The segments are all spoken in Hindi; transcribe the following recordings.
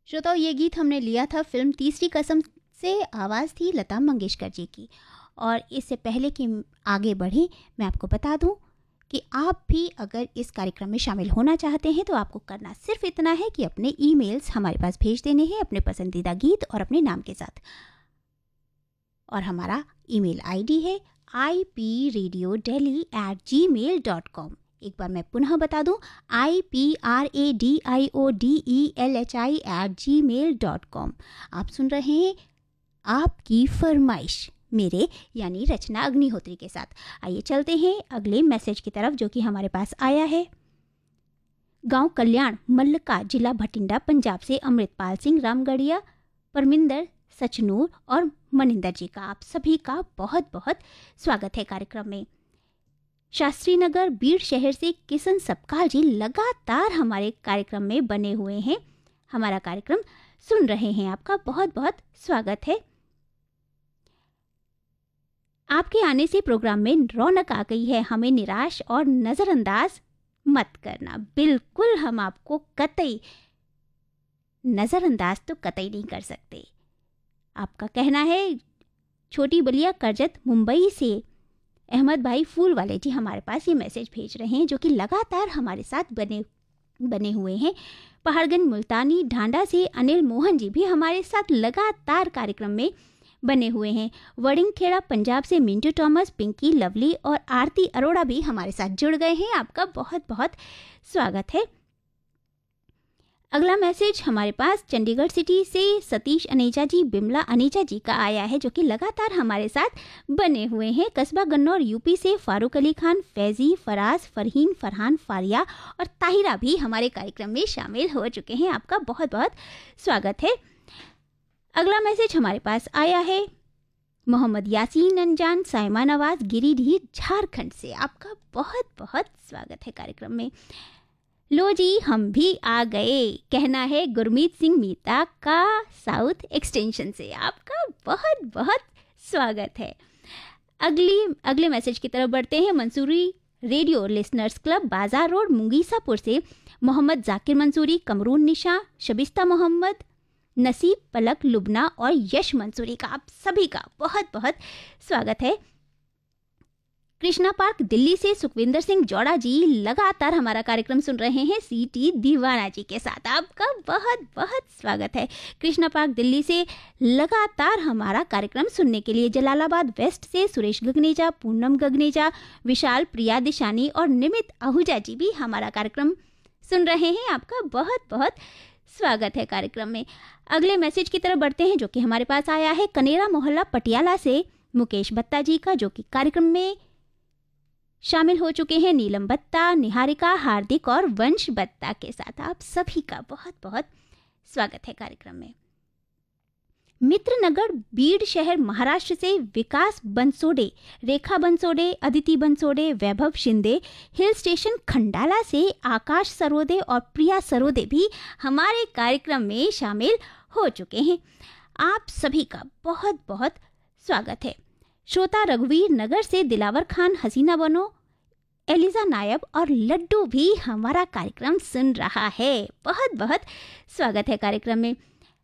श्रोताओं, ये गीत हमने लिया था फिल्म तीसरी कसम से। आवाज़ थी लता मंगेशकर जी की। और इससे पहले कि आगे बढ़ें, मैं आपको बता दूं कि आप भी अगर इस कार्यक्रम में शामिल होना चाहते हैं तो आपको करना सिर्फ इतना है कि अपने ईमेल्स हमारे पास भेज देने हैं, अपने पसंदीदा गीत और अपने नाम के साथ। और हमारा ईमेल आईडी है ipradiodeli@gmail.com। एक बार मैं पुनः बता दूं, ipradiodeli@gmail.com। आप सुन रहे हैं आपकी फरमाइश मेरे यानी रचना अग्निहोत्री के साथ। आइए चलते हैं अगले मैसेज की तरफ जो कि हमारे पास आया है। गांव कल्याण मल्लका, जिला भटिंडा, पंजाब से अमृतपाल सिंह रामगढ़िया, परमिंदर, सचनूर और मनिंदर जी का आप सभी का बहुत बहुत स्वागत है कार्यक्रम में। शास्त्री नगर बीड़ शहर से किशन सपकाल जी लगातार हमारे कार्यक्रम में बने हुए हैं, हमारा कार्यक्रम सुन रहे हैं। आपका बहुत बहुत स्वागत है। आपके आने से प्रोग्राम में रौनक आ गई है, हमें निराश और नज़रअंदाज मत करना। बिल्कुल, हम आपको कतई नज़रअंदाज तो कतई नहीं कर सकते। आपका कहना है। छोटी बलिया करजत मुंबई से अहमद भाई फूल वाले जी हमारे पास ये मैसेज भेज रहे हैं जो कि लगातार हमारे साथ बने हुए हैं। पहाड़गंज मुल्तानी ढांडा से अनिल मोहन जी भी हमारे साथ लगातार कार्यक्रम में बने हुए हैं। वड़िंगखेड़ा पंजाब से मिंटू टॉमस, पिंकी, लवली और आरती अरोड़ा भी हमारे साथ जुड़ गए हैं। आपका बहुत बहुत स्वागत है। अगला मैसेज हमारे पास चंडीगढ़ सिटी से सतीश अनेजा जी, बिमला अनेजा जी का आया है जो कि लगातार हमारे साथ बने हुए हैं। कस्बा गन्नौर यूपी से फारूक अली खान, फैजी, फराज, फरहीन, फरहान, फारिया और ताहिरा भी हमारे कार्यक्रम में शामिल हो चुके हैं। आपका बहुत बहुत स्वागत है। अगला मैसेज हमारे पास आया है मोहम्मद यासीन अनजान, साइमा नवाज, गिरिडीह, झारखंड से। आपका बहुत बहुत स्वागत है कार्यक्रम में। लो जी, हम भी आ गए, कहना है गुरमीत सिंह मीता का साउथ एक्सटेंशन से। आपका बहुत बहुत स्वागत है। अगले मैसेज की तरफ बढ़ते हैं। मंसूरी रेडियो लिसनर्स क्लब, बाजार रोड, मुंगीसापुर से मोहम्मद जाकिर मंसूरी, कमरून निशा, शबिस्ता मोहम्मद, नसीब, पलक, लुबना और यश मंसूरी का आप सभी का बहुत बहुत स्वागत है। कृष्णा पार्क दिल्ली से सुखविंदर सिंह जौड़ा जी लगातार हमारा कार्यक्रम सुन रहे हैं सीटी दीवाना जी के साथ। आपका बहुत बहुत स्वागत है कृष्णा पार्क दिल्ली से लगातार हमारा कार्यक्रम सुनने के लिए। जलालाबाद वेस्ट से सुरेश गगनेजा, पूनम गगनेजा, विशाल, प्रिया दिशानी और निमित आहूजा जी भी हमारा कार्यक्रम सुन रहे हैं। आपका बहुत बहुत स्वागत है कार्यक्रम में। अगले मैसेज की तरफ बढ़ते हैं जो कि हमारे पास आया है कनेरा मोहल्ला पटियाला से मुकेश बत्ता जी का, जो कि कार्यक्रम में शामिल हो चुके हैं नीलम बत्ता, निहारिका, हार्दिक और वंश बत्ता के साथ। आप सभी का बहुत बहुत स्वागत है कार्यक्रम में। मित्रनगर बीड़ शहर महाराष्ट्र से विकास बंसोडे, रेखा बंसोडे, अदिति बंसोडे, वैभव शिंदे, हिल स्टेशन खंडाला से आकाश सरोदे और प्रिया सरोदे भी हमारे कार्यक्रम में शामिल हो चुके हैं। आप सभी का बहुत बहुत स्वागत है। श्रोता रघुवीर नगर से दिलावर खान, हसीना बनो, एलिजा नायब और लड्डू भी हमारा कार्यक्रम सुन रहा है। बहुत बहुत स्वागत है कार्यक्रम में।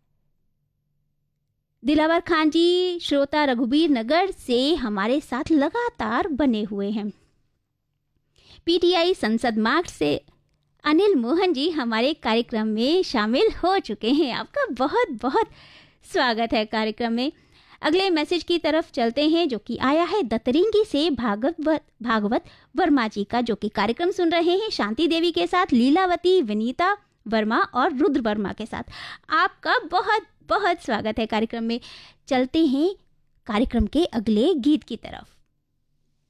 दिलावर खान जी श्रोता रघुवीर नगर से हमारे साथ लगातार बने हुए हैं। पीटीआई संसद मार्ग से अनिल मोहन जी हमारे कार्यक्रम में शामिल हो चुके हैं। आपका बहुत बहुत स्वागत है कार्यक्रम में। अगले मैसेज की तरफ चलते हैं जो कि आया है दतरिंगी से भागवत वर्मा जी का, जो कि कार्यक्रम सुन रहे हैं शांति देवी के साथ, लीलावती, विनीता वर्मा और रुद्र वर्मा के साथ। आपका बहुत बहुत स्वागत है कार्यक्रम में। चलते हैं कार्यक्रम के अगले गीत की तरफ।